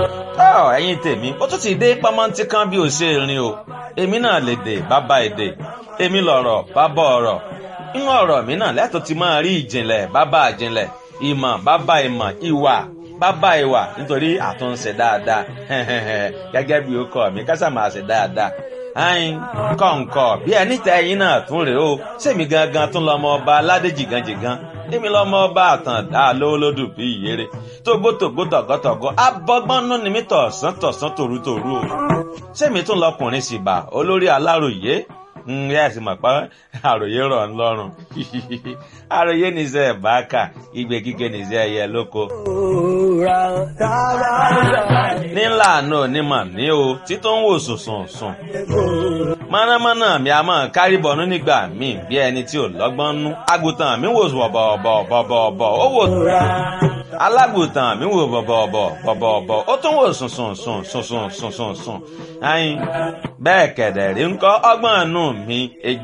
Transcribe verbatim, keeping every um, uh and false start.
ọ ẹ̀yin tèmi ó tún ti dé pamọ́ntí kan bí ó ṣe rìn o èmi náà lè dè bàbá èdè èmi lọ̀rọ̀ bàbá ọ̀rọ̀ inú ọ̀rọ̀ mi náà lẹ́tọ̀ ti máa rí ìjìnlẹ̀ bàbá ìjìnlẹ̀ ìmọ̀ bàbá ìmọ̀ ìwà bàbá ìwà nítorí àtúnṣe dáadáa gẹ́gẹ́ bí ó kọ́ mi kásà máa ṣe dáadáa ayin kọ̀ǹkọ̀ bí ẹni tẹ ẹyin náà tún rèé o sèmi gangan tún lọmọ ọba aládé jìgànjìgàn èmi lọmọ ọba àtàndá lówólódù bí ìyèrè tógbótógbó tọ̀gọ́tọ̀gọ́ abọ́gbọ́nú ni mí tọ̀sán tọ̀sán tòrútòrú o sèmi tún lọkùnrin sì bà olórí aláròyé ǹyẹ́ ẹ̀sìn mọ̀ pé àròyé rọ̀ ń lọ́rùn àròyé nìṣẹ́ ẹ̀báàkà igbe kíkẹ́ nìṣẹ́ ẹyẹ lóko. nílà náà onímọ̀ ní o títún ń wò sùnsùn sùn. mọ̀nàmọ́ná mi a máa kárí bọ̀nú nígbà míì bí ẹni tí ò lọ́gbọ́n nú. àgùntàn mi wò bọ̀bọ̀bọ̀bọ̀bọ̀ ó wò alágùntàn mi wò bọ̀bọ̀bọ̀bọ̀bọ̀ ó tún wò sùnsùn sùn sùnsùn sùnsùn sùn. ayin bẹ́ẹ̀ kẹ̀dẹ̀ rí ńkọ́ ọgbọ́n nù mi.